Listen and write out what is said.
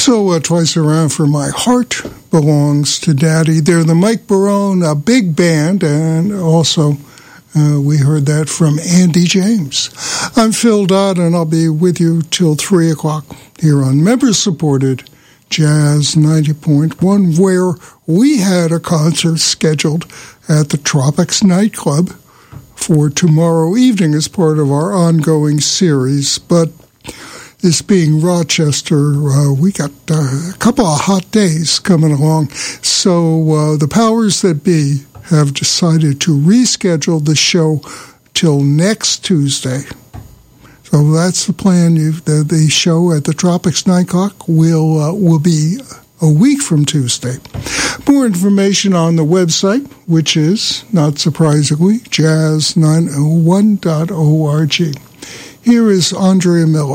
So Twice Around for My Heart belongs to Daddy. They're the Mike Barone big band, and also we heard that from Andy James. I'm Phil Dodd, and I'll be with you till 3 o'clock here on member-supported Jazz 90.1, where we had a concert scheduled at the Tropics nightclub for tomorrow evening as part of our ongoing series. But this being Rochester, we got a couple of hot days coming along. So the powers that be have decided to reschedule the show till next Tuesday. So that's the plan. The show at the Tropics Nightclub will be a week from Tuesday. More information on the website, which is, not surprisingly, jazz901.org. Here is Andrea Miller.